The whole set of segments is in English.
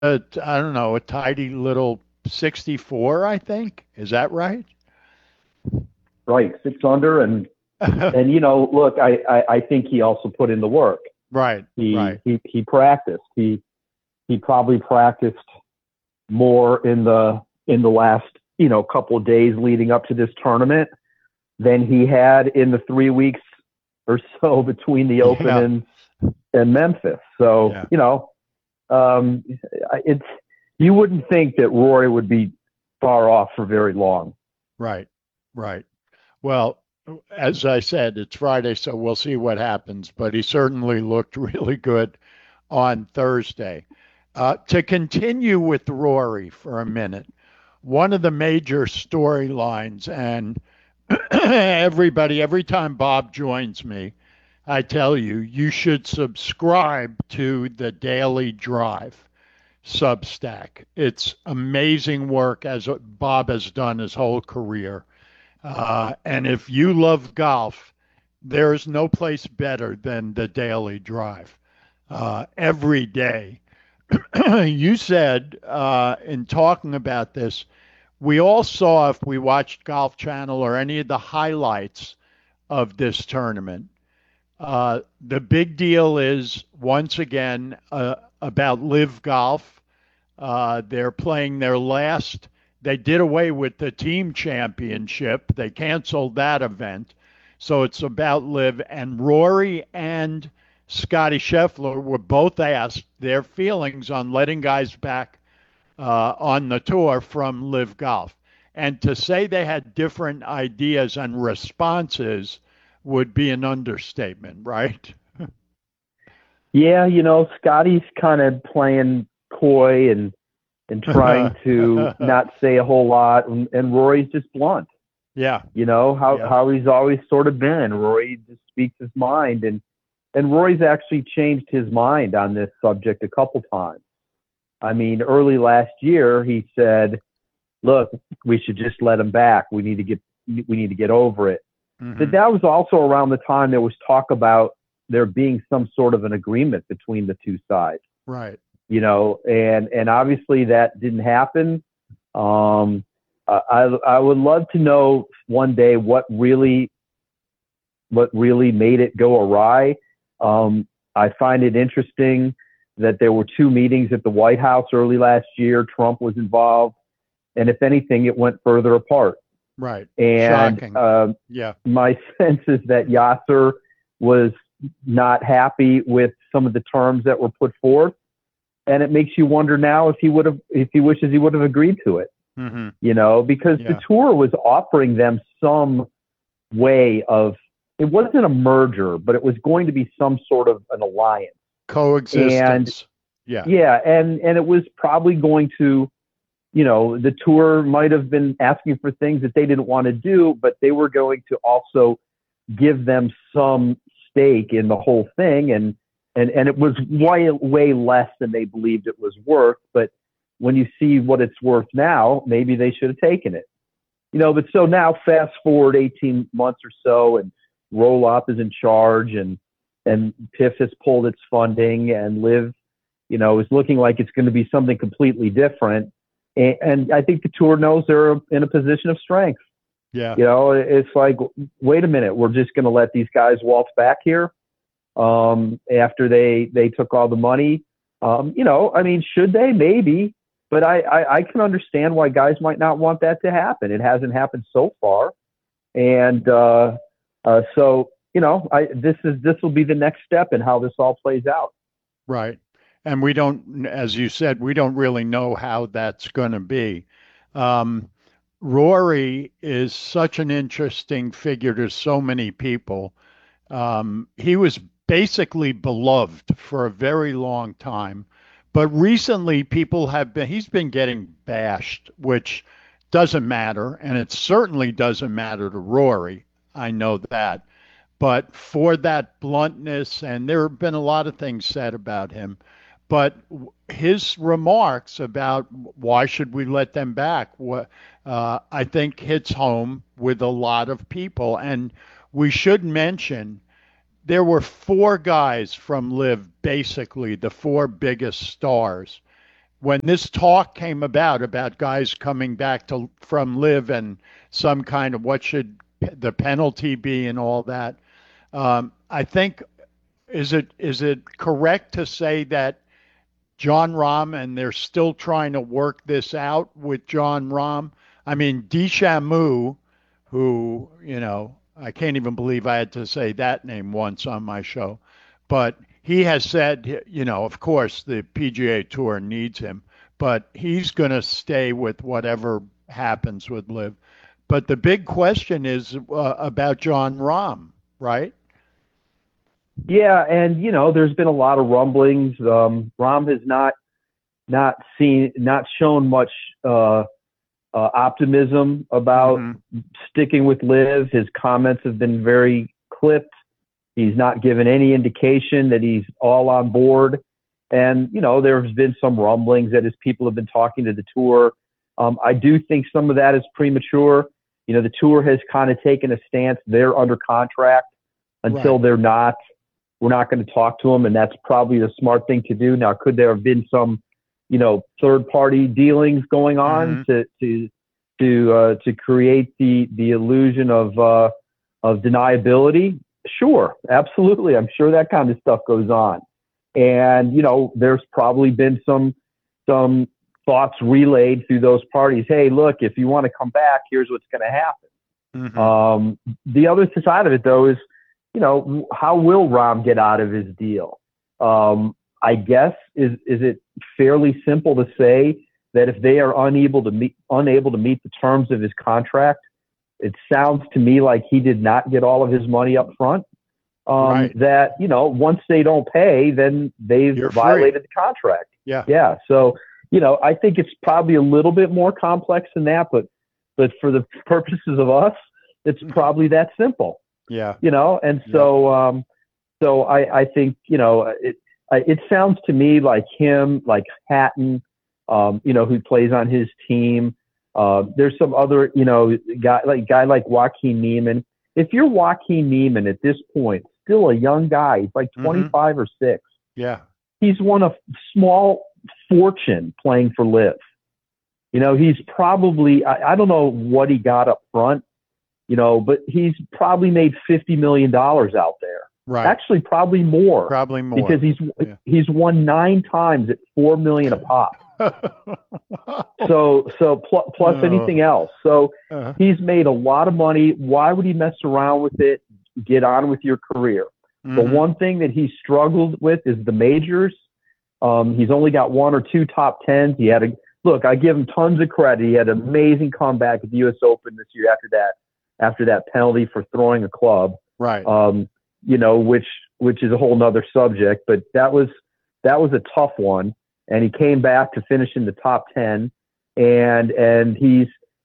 I don't know, a tidy little 64, I think. Is that right? Right, 6 under, and look, I think he also put in the work. Right, He right. he he practiced. He probably practiced more in the last couple of days leading up to this tournament than he had in the 3 weeks or so between the Open Yeah, and Memphis. So yeah. um, it's you wouldn't think that Rory would be far off for very long. Right, right. Well, as I said, it's Friday, so we'll see what happens, but he certainly looked really good on Thursday. To continue with Rory for a minute, one of the major storylines, and everybody, every time Bob joins me, I tell you, you should subscribe to the Daily Drive Substack. It's amazing work as Bob has done his whole career. And if you love golf, there's no place better than the Daily Drive. Every day. You said in talking about this, we all saw if we watched Golf Channel or any of the highlights of this tournament. The big deal is once again about Live Golf. They're playing their last. They did away with the team championship. They canceled that event. So it's about Live. And Rory and Scotty Scheffler were both asked their feelings on letting guys back on the tour from Live Golf. And to say they had different ideas and responses would be an understatement, right? Yeah, Scotty's kind of playing coy and trying to not say a whole lot, and Rory's just blunt. Yeah, yeah. How he's always sort of been. Rory just speaks his mind, and Rory's actually changed his mind on this subject a couple times. I mean, early last year he said, "Look, we should just let him back. We need to get over it." But Hmm. that was also around the time there was talk about there being some sort of an agreement between the two sides, Right. and obviously that didn't happen. Um, I would love to know one day what really made it go awry. I find it interesting that there were two meetings at the White House early last year. Trump was involved, and if anything, it went further apart. Right. And Shocking. Yeah. my sense is that Yasser was not happy with some of the terms that were put forth, and it makes you wonder now if he wishes he would have agreed to it. Hmm. Because the Yeah. tour was offering them some way of, it wasn't a merger, but it was going to be some sort of an alliance. And Coexistence. Yeah. yeah, and it was probably going to, the tour might have been asking for things that they didn't want to do, but they were going to also give them some stake in the whole thing, and it was way less than they believed it was worth. But when you see what it's worth now, maybe they should have taken it. But so now fast forward 18 months or so, and Roll Up is in charge, and PIF has pulled its funding, and Live, is looking like it's going to be something completely different. And I think the tour knows they're in a position of strength. Yeah. It's like, wait a minute, we're just going to let these guys waltz back here after they took all the money. I mean, should they? Maybe, but I can understand why guys might not want that to happen. It hasn't happened so far, and so this will be the next step in how this all plays out. Right. And we don't, as you said, we don't really know how that's going to be. Um, Rory is such an interesting figure to so many people. He was basically beloved for a very long time, but recently people have been, he's been getting bashed, which doesn't matter. And it certainly doesn't matter to Rory. I know that. But for that bluntness, and there have been a lot of things said about him, but his remarks about why should we let them back, I think hits home with a lot of people. And we should mention there were four guys from Live, basically the four biggest stars, when this talk came about guys coming back to from live and some kind of what should the penalty be and all that, I think is it correct to say that John Rahm and they're still trying to work this out with John Rahm? I mean, DeChambeau, who I can't even believe I had to say that name once on my show, but he has said, of course, the PGA Tour needs him, but he's going to stay with whatever happens with Live. But the big question is about John Rahm, right? Yeah, and there's been a lot of rumblings. Rahm has not shown much optimism about Hmm. sticking with Live. His comments have been very clipped. He's not given any indication that he's all on board. And there's been some rumblings that his people have been talking to the tour. I do think some of that is premature. The tour has kind of taken a stance. They're under contract until Right. they're not. We're not going to talk to them, and that's probably the smart thing to do. Now, could there have been some, third-party dealings going on Hmm. to create the illusion of deniability? Sure, absolutely. I'm sure that kind of stuff goes on, and there's probably been some thoughts relayed through those parties. Hey, look, if you want to come back, here's what's going to happen. Hmm. The other side of it, though, is how will Rahm get out of his deal? I guess is it fairly simple to say that if they are unable to meet the terms of his contract, it sounds to me like he did not get all of his money up front. Right. That once they don't pay, then they've You're free. violated the contract. Yeah. Yeah. So I think it's probably a little bit more complex than that, but for the purposes of us, it's probably that simple. Yeah. And Yeah. so I think it sounds to me like him, like Hatton, who plays on his team. There's some other guy like Joaquin Neiman. If you're Joaquin Neiman at this point, still a young guy, he's like Hmm. 25 or 6. Yeah. He's won a small fortune playing for Live. He's probably I don't know what he got up front. But he's probably made $50 million out there. Right. Actually, probably more Probably more. because Yeah. he's won 9 times at $4 million a pop. So plus anything else. So uh, he's made a lot of money. Why would he mess around with it? Get on with your career. The hmm. one thing that he struggled with is the majors. He's only got 1 or 2 top 10s. Look, I give him tons of credit. He had an amazing comeback at the U.S. Open this year after that penalty for throwing a club, Right. which is a whole nother subject, but that was a tough one. And he came back to finish in the top 10 and he's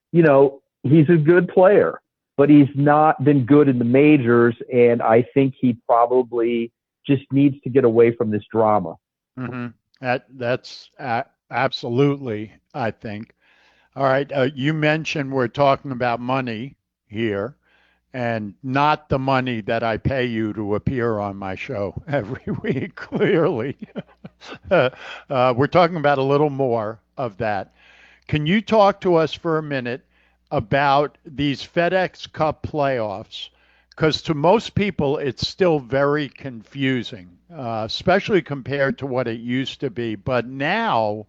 a good player, but he's not been good in the majors. And I think he probably just needs to get away from this drama. Hmm. That's absolutely, I think. All right. You mentioned we're talking about money here and not the money that I pay you to appear on my show every week, clearly. We're talking about a little more of that. Can you talk to us for a minute about these FedEx Cup playoffs? Because to most people, it's still very confusing, especially compared to what it used to be. But now,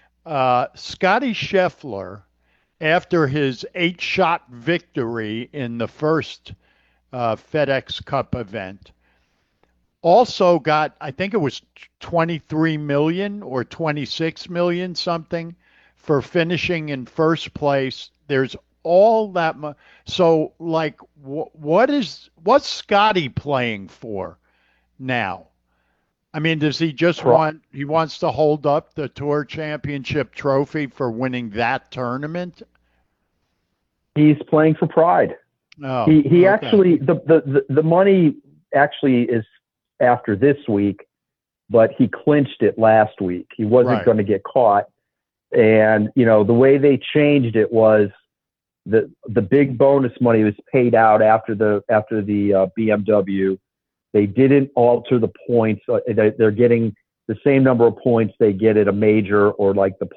Scotty Scheffler, after his 8-shot victory in the first FedEx Cup event, also got, I think it was 23 million or 26 million something for finishing in first place. There's all that much. So, like, what's Scotty playing for now? I mean, does he just he wants to hold up the Tour Championship trophy for winning that tournament? He's playing for pride. Oh, He okay. actually the money actually is after this week, but he clinched it last week. He wasn't Right. going to get caught, and the way they changed it was the big bonus money was paid out after the BMW. They didn't alter the points. They're getting the same number of points they get at a major or like the